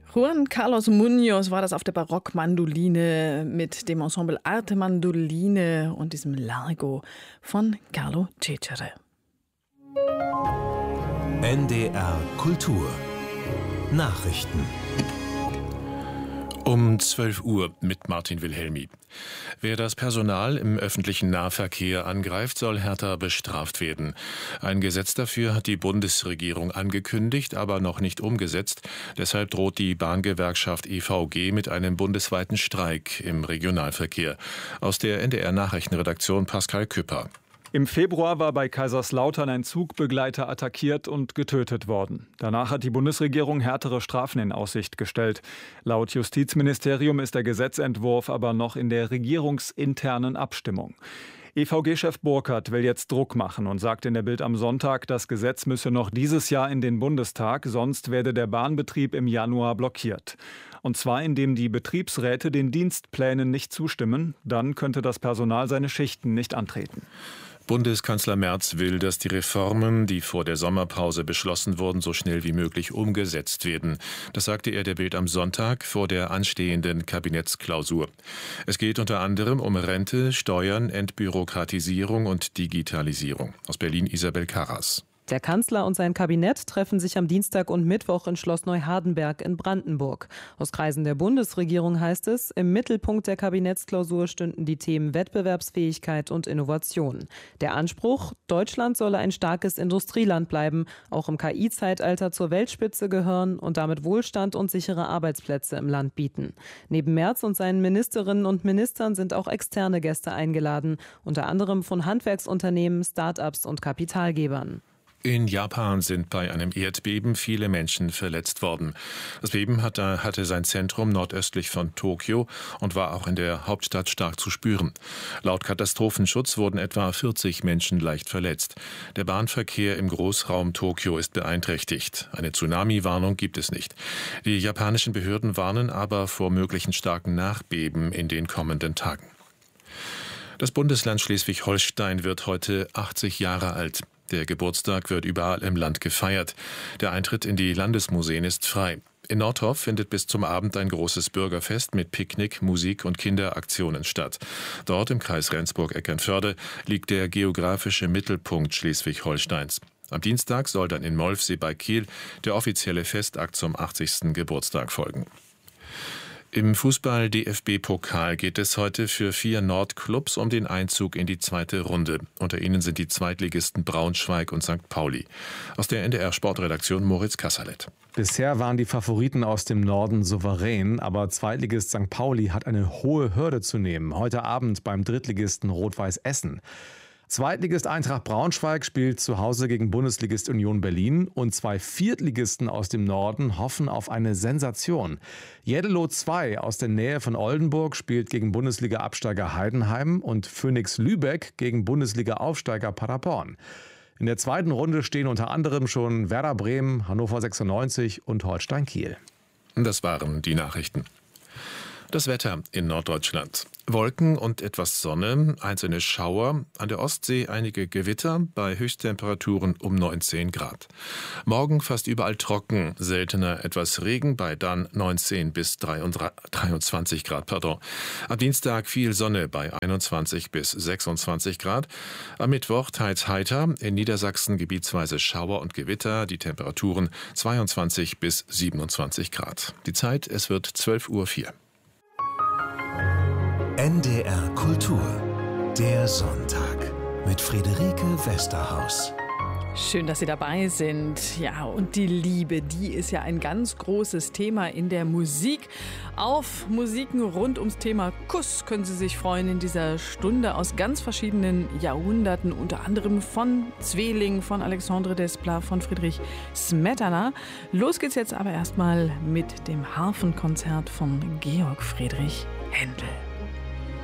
Juan Carlos Muñoz war das auf der Barockmandoline mit dem Ensemble Arte Mandoline und diesem Largo von Carlo Cecere. NDR Kultur Nachrichten Um 12 Uhr mit Martin Wilhelmi. Wer das Personal im öffentlichen Nahverkehr angreift, soll härter bestraft werden. Ein Gesetz dafür hat die Bundesregierung angekündigt, aber noch nicht umgesetzt. Deshalb droht die Bahngewerkschaft EVG mit einem bundesweiten Streik im Regionalverkehr. Aus der NDR Nachrichtenredaktion Pascal Küpper. Im Februar war bei Kaiserslautern ein Zugbegleiter attackiert und getötet worden. Danach hat die Bundesregierung härtere Strafen in Aussicht gestellt. Laut Justizministerium ist der Gesetzentwurf aber noch in der regierungsinternen Abstimmung. EVG-Chef Burkhardt will jetzt Druck machen und sagt in der Bild am Sonntag, das Gesetz müsse noch dieses Jahr in den Bundestag, sonst werde der Bahnbetrieb im Januar blockiert. Und zwar indem die Betriebsräte den Dienstplänen nicht zustimmen, dann könnte das Personal seine Schichten nicht antreten. Bundeskanzler Merz will, dass die Reformen, die vor der Sommerpause beschlossen wurden, so schnell wie möglich umgesetzt werden. Das sagte er der Bild am Sonntag vor der anstehenden Kabinettsklausur. Es geht unter anderem um Rente, Steuern, Entbürokratisierung und Digitalisierung. Aus Berlin Isabel Karras. Der Kanzler und sein Kabinett treffen sich am Dienstag und Mittwoch in Schloss Neuhardenberg in Brandenburg. Aus Kreisen der Bundesregierung heißt es, im Mittelpunkt der Kabinettsklausur stünden die Themen Wettbewerbsfähigkeit und Innovation. Der Anspruch, Deutschland solle ein starkes Industrieland bleiben, auch im KI-Zeitalter zur Weltspitze gehören und damit Wohlstand und sichere Arbeitsplätze im Land bieten. Neben Merz und seinen Ministerinnen und Ministern sind auch externe Gäste eingeladen, unter anderem von Handwerksunternehmen, Start-ups und Kapitalgebern. In Japan sind bei einem Erdbeben viele Menschen verletzt worden. Das Beben hatte sein Zentrum nordöstlich von Tokio und war auch in der Hauptstadt stark zu spüren. Laut Katastrophenschutz wurden etwa 40 Menschen leicht verletzt. Der Bahnverkehr im Großraum Tokio ist beeinträchtigt. Eine Tsunami-Warnung gibt es nicht. Die japanischen Behörden warnen aber vor möglichen starken Nachbeben in den kommenden Tagen. Das Bundesland Schleswig-Holstein wird heute 80 Jahre alt. Der Geburtstag wird überall im Land gefeiert. Der Eintritt in die Landesmuseen ist frei. In Nordhoff findet bis zum Abend ein großes Bürgerfest mit Picknick, Musik und Kinderaktionen statt. Dort im Kreis Rendsburg-Eckernförde liegt der geografische Mittelpunkt Schleswig-Holsteins. Am Dienstag soll dann in Molfsee bei Kiel der offizielle Festakt zum 80. Geburtstag folgen. Im Fußball-DFB-Pokal geht es heute für 4 Nordclubs um den Einzug in die zweite Runde. Unter ihnen sind die Zweitligisten Braunschweig und St. Pauli. Aus der NDR-Sportredaktion Moritz Kasserlet. Bisher waren die Favoriten aus dem Norden souverän, aber Zweitligist St. Pauli hat eine hohe Hürde zu nehmen. Heute Abend beim Drittligisten Rot-Weiß Essen. Zweitligist Eintracht Braunschweig spielt zu Hause gegen Bundesligist Union Berlin und 2 Viertligisten aus dem Norden hoffen auf eine Sensation. Jeddelo 2 aus der Nähe von Oldenburg spielt gegen Bundesliga-Absteiger Heidenheim und Phoenix Lübeck gegen Bundesliga-Aufsteiger Paderborn. In der zweiten Runde stehen unter anderem schon Werder Bremen, Hannover 96 und Holstein Kiel. Das waren die Nachrichten. Das Wetter in Norddeutschland. Wolken und etwas Sonne, einzelne Schauer, an der Ostsee einige Gewitter, bei Höchsttemperaturen um 19 Grad. Morgen fast überall trocken, seltener etwas Regen, bei dann 19 bis 23 Grad. Am Dienstag viel Sonne bei 21 bis 26 Grad. Am Mittwoch teils heiter, in Niedersachsen gebietsweise Schauer und Gewitter, die Temperaturen 22 bis 27 Grad. Die Zeit, es wird 12:04 Uhr. NDR Kultur, der Sonntag mit Friederike Westerhaus. Schön, dass Sie dabei sind. Ja, und die Liebe, die ist ja ein ganz großes Thema in der Musik. Auf Musiken rund ums Thema Kuss können Sie sich freuen in dieser Stunde aus ganz verschiedenen Jahrhunderten, unter anderem von Zweling, von Alexandre Desplat, von Friedrich Smetana. Los geht's jetzt aber erstmal mit dem Harfenkonzert von Georg Friedrich Händel.